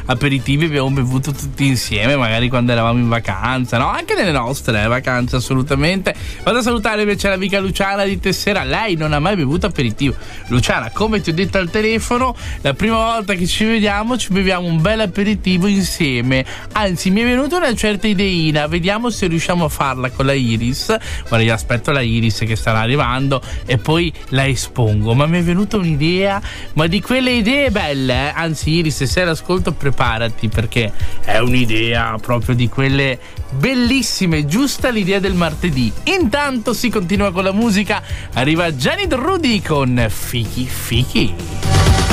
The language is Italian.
aperitivi abbiamo bevuto tutti insieme, magari quando eravamo in vacanza, no? Anche nelle nostre vacanze, assolutamente. Vado a salutare invece l'amica Luciana di Tessera. Lei non ha mai bevuto aperitivo. Luciana, come ti ho detto al telefono, la prima volta che ci vediamo ci beviamo un bel aperitivo insieme. Anzi, mi è venuta una certa ideina, vediamo se riusciamo a farla con la Iris. Guarda, io aspetto la Iris che starà arrivando e poi la espongo. Ma mi è venuta un'idea, ma di quelle idee belle, Anzi, Iris, se l'ascolto preparati, perché è un'idea proprio di quelle bellissime, giusta l'idea del martedì. Intanto si continua con la musica, arriva Gianni Drudy con Fichi Fichi.